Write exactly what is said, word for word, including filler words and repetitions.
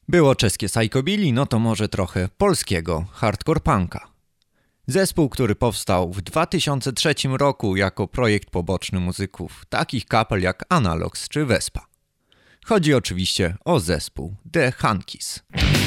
Było czeskie psychobilly, no to może trochę polskiego hardcore punka. Zespół, który powstał w dwa tysiące trzecim roku jako projekt poboczny muzyków takich kapel jak Analogs czy Vespa. Chodzi oczywiście o zespół The Hankies.